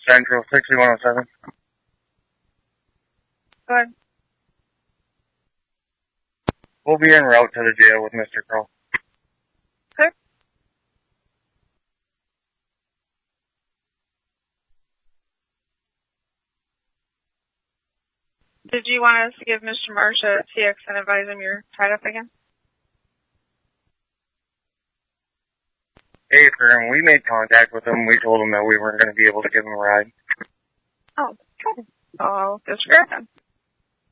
Central 6107. Go ahead. We'll be en route to the jail with Mr. Crow. Okay. Did you want us to give Mr. Marsh a TX and advise him you're tied up again? Hey, Kern, we made contact with him. We told him that we weren't going to be able to give him a ride. Oh, okay. So I'll disregard them.